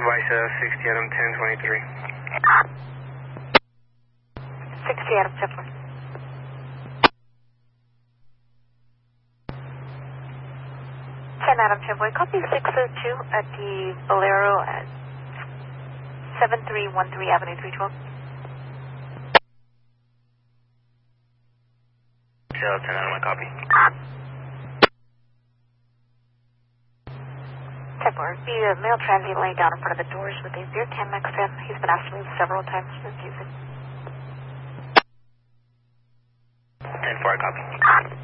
Vice 60 Adam 1023. 60 Adam 1023. 10 Adam 10 boy, copy 602 at the Bolero at 7313 Avenue 312. 10 Adam 1 copy. 10 boy, be a male transient laying down in front of the doors with a beer can next to him. He's been asked to move several times to refuse it. 10-4 copy.